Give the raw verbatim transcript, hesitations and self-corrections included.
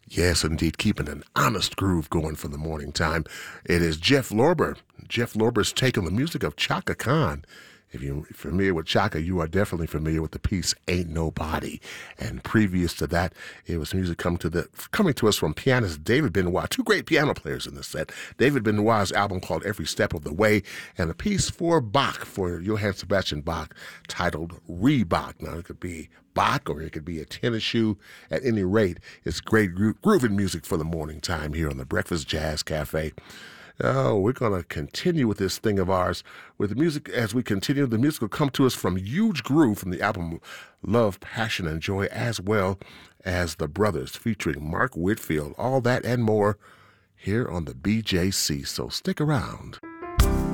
Yes, indeed, keeping an honest groove going for the morning time. It is Jeff Lorber. Jeff Lorber's take on the music of Chaka Khan. If you're familiar with Chaka, you are definitely familiar with the piece "Ain't Nobody." And previous to that, it was music come to the, coming to us from pianist David Benoit, two great piano players in the set. David Benoit's album called "Every Step of the Way," and a piece for Bach, for Johann Sebastian Bach, titled "Reebok." Now, it could be Bach or it could be a tennis shoe. At any rate, it's great gro- grooving music for the morning time here on the Breakfast Jazz Cafe. Oh, we're going to continue with this thing of ours with the music. As we continue, the music will come to us from Huge Groove from the album Love, Passion, and Joy, as well as The Brothers featuring Mark Whitfield. All that and more here on the B J C, so stick around.